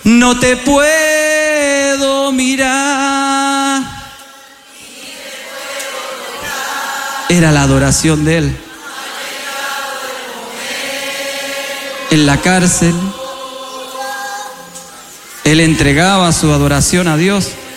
No te puedo mirar. Era la adoración de él. En la cárcel, él entregaba su adoración a Dios.